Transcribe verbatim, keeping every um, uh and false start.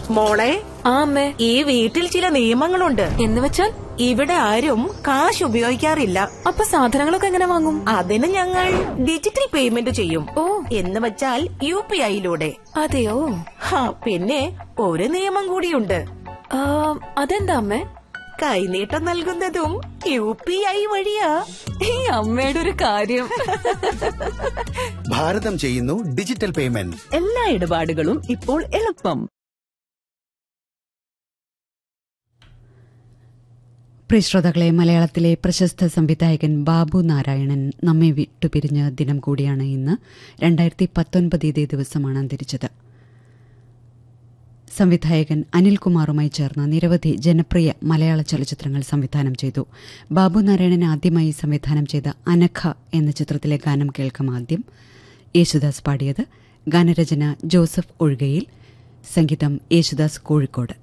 മോളെ. ആ അമ്മേ. ഈ വീട്ടിൽ ചില നിയമങ്ങളുണ്ട്. എന്ന് വെച്ചാൽ? ഇവിടെ ആരും കാശ് ഉപയോഗിക്കാറില്ല. അപ്പൊ സാധനങ്ങളൊക്കെ എങ്ങനെ വാങ്ങും? അതിന് ഞങ്ങൾ ഡിജിറ്റൽ പേയ്മെന്റ് ചെയ്യും. ഓ, എന്ന് വെച്ചാൽ യു പി ഐയിലൂടെ. അതെയോ? പിന്നെ ഒരു നിയമം കൂടിയുണ്ട്. അതെന്താ അമ്മേ? കൈനീട്ടം നൽകുന്നതും യു പി ഐ വഴിയാ. ഈ അമ്മയുടെ ഒരു കാര്യം. ഭാരതം ചെയ്യുന്നു ഡിജിറ്റൽ പേയ്മെന്റ്. എല്ലാ ഇടപാടുകളും ഇപ്പോൾ എളുപ്പം. പ്രിയ ശ്രോതാക്കളെ, മലയാളത്തിലെ പ്രശസ്ത സംവിധായകൻ ബാബു നാരായണൻ നമ്മെ വിട്ടുപിരിഞ്ഞ ദിനം കൂടിയാണ് ഇന്ന്. രണ്ടായിരത്തി പത്തൊൻപത് ഇതേ ദിവസമാണ് അന്തരിച്ചത്. സംവിധായകൻ അനിൽകുമാറുമായി ചേർന്ന് നിരവധി ജനപ്രിയ മലയാള ചലച്ചിത്രങ്ങൾ സംവിധാനം ചെയ്തു. ബാബു നാരായണൻ ആദ്യമായി സംവിധാനം ചെയ്ത അനഘ എന്ന ചിത്രത്തിലെ ഗാനം കേൾക്കാം. ആദ്യം യേശുദാസ് പാടിയത്. ഗാനരചന ജോസഫ് ഒഴുകയിൽ, സംഗീതം യേശുദാസ് കോഴിക്കോട്.